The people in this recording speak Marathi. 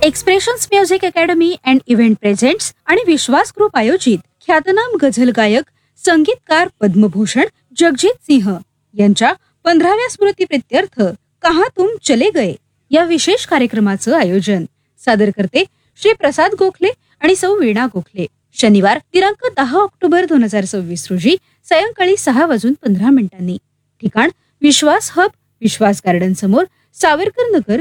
Expressions music academy and event presents आणि विश्वास ग्रुप आयोजित ख्यातनाम गझल गायक संगीतकार पद्मभूषण जगजीत सिंह यांच्या 15व्या स्मृतिप्रित्यर्थ कहा तुम चले गए या विशेष कार्यक्रमाचं आयोजन. सादर करते श्री प्रसाद गोखले आणि सौ वीणा गोखले. शनिवार दिनांक 10 ऑक्टोबर 2026 रोजी सायंकाळी 6:15 ठिकाण विश्वास हब, विश्वास गार्डन समोर, सावरकर नगर,